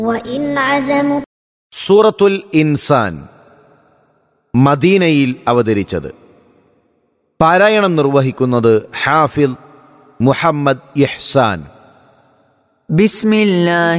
وإن عزموا സൂറത്തുൽ ഇൻസാൻ മദീനയിൽ അവതരിച്ചത്. പാരായണം നിർവഹിക്കുന്നത് ഹാഫിൽ മുഹമ്മദ് ഇഹ്സാൻ. ബിസ്മില്ലാഹി